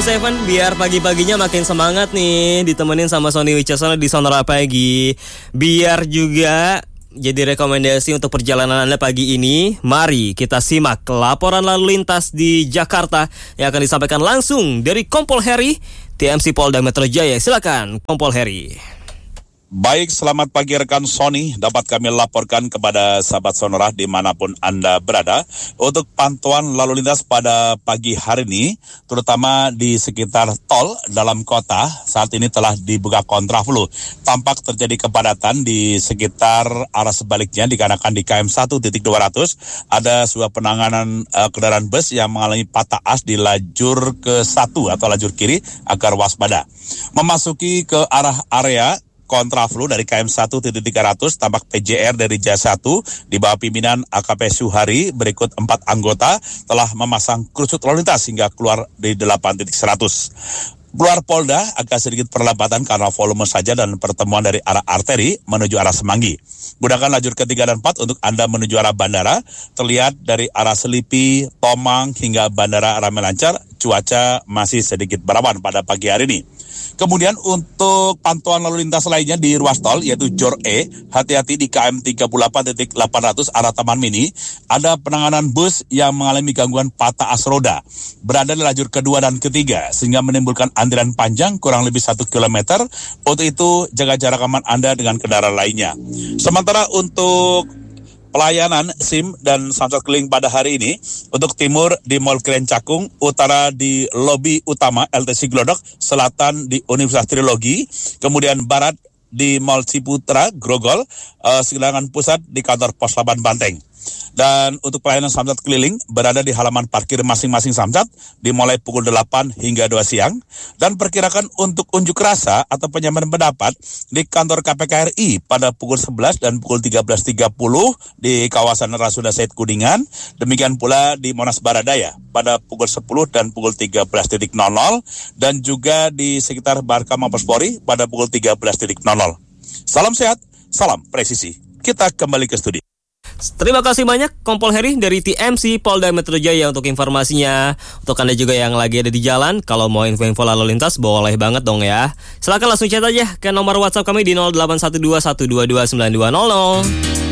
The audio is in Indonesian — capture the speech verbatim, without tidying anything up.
Seven, biar pagi-paginya makin semangat nih, ditemenin sama Sony Wicaksono di Sonora Pagi. Biar juga jadi rekomendasi untuk perjalanan Anda pagi ini, mari kita simak laporan lalu lintas di Jakarta yang akan disampaikan langsung dari Kompol Heri, T M C Polda Metro Jaya. Silakan, Kompol Heri. Baik, selamat pagi rekan Sony. Dapat kami laporkan kepada sahabat Sonora dimanapun Anda berada untuk pantauan lalu lintas pada pagi hari ini, terutama di sekitar tol dalam kota. Saat ini telah dibuka kontraflow. Tampak terjadi kepadatan di sekitar arah sebaliknya dikarenakan di K M satu titik dua ratus ada sebuah penanganan uh, kendaraan bus yang mengalami patah as di lajur ke satu atau lajur kiri agar waspada. Memasuki ke arah area kontraflow dari K M satu titik tiga ratus tampak P J R dari J satu di bawah pimpinan A K P Suhari berikut empat anggota telah memasang krusut lalu lintas hingga keluar di delapan titik seratus. Keluar Polda agak sedikit perlambatan karena volume saja dan pertemuan dari arah arteri menuju arah Semanggi. Gunakan lajur ketiga dan empat untuk Anda menuju arah bandara. Terlihat dari arah Selipi, Tomang hingga bandara ramai lancar. Cuaca masih sedikit berawan pada pagi hari ini. Kemudian untuk pantauan lalu lintas lainnya di ruas tol yaitu Jor E, hati-hati di K M tiga puluh delapan titik delapan ratus arah Taman Mini, ada penanganan bus yang mengalami gangguan patah as roda, berada di lajur kedua dan ketiga, sehingga menimbulkan antrian panjang kurang lebih satu kilometer. Untuk itu, jaga jarak aman Anda dengan kendaraan lainnya. Sementara untuk pelayanan SIM dan Samsat keliling pada hari ini, untuk timur di Mall Grand Cakung, utara di lobi utama L T C Glodok, selatan di Universitas Trilogi, kemudian barat di Mall Ciputra Grogol, uh, sedangkan pusat di kantor Pos delapan Banteng. Dan untuk pelayanan Samsat keliling berada di halaman parkir masing-masing Samsat dimulai pukul delapan hingga dua siang. Dan perkirakan untuk unjuk rasa atau penyampaian pendapat di kantor K P K R I pada pukul sebelas dan pukul tiga belas tiga puluh di kawasan Rasuna Said Kuningan. Demikian pula di Monas Baradaya pada pukul sepuluh dan pukul tiga belas nol nol. Dan juga di sekitar Barka Mabespori pada pukul tiga belas nol nol. Salam sehat, salam presisi. Kita kembali ke studio. Terima kasih banyak Kompol Heri dari T M C Polda Metro Jaya untuk informasinya. Untuk Anda juga yang lagi ada di jalan, kalau mau info-info lalu lintas boleh banget dong ya. Silakan langsung chat aja ke nomor WhatsApp kami di nol delapan satu dua satu dua dua sembilan dua nol nol.